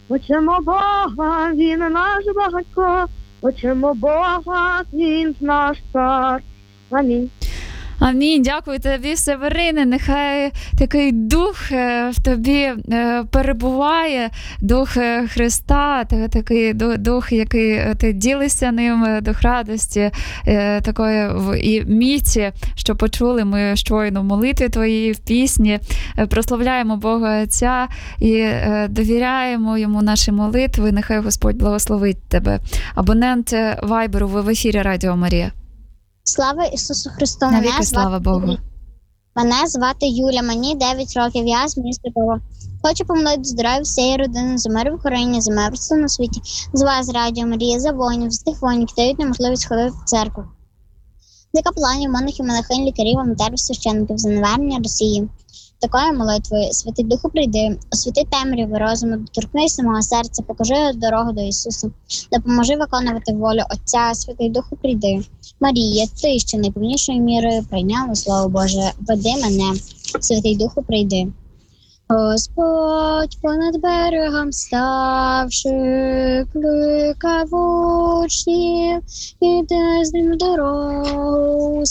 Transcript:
Хочемо Бога, Він наш батько, хочемо Бога, Він наш цар. Амінь. Амінь. Дякую тобі, Северине. Нехай такий дух в тобі перебуває, дух Христа, такий дух, який ти ділишся ним, дух радості, такої і міці, що почули ми щойно в молитві твоїй, в пісні. Прославляємо Бога Отця і довіряємо йому наші молитви. Нехай Господь благословить тебе. Абонент Вайберу, ви в ефірі Радіо Марія. Слава Ісусу Христу! Навіки слава Богу! Мене звати Юля, мені 9 років, я з міста Львова. Хочу помолити здоров'я всієї родини, за мир в Україні, за мир на світі, з вас, Радіо Марія, за воїнів, з тих воїнів, які дають нам можливість ходити в церкву. За капеланів, монахів, монахинь, лікарів, волонтерів, священників, за навернення Росії. Такою молитвою: Святий Духу, прийди, освіти темряви розуму, доторкнися мого серця, покажи дорогу до Ісуса, допоможи виконувати волю Отця. Святий Духу, прийди. Марія, ти, що найповнішою мірою прийняла Слово Боже, веди мене. Святий Духу, прийди. Господь понад берегом ставши, кликав учнів, іде з ним дорогу.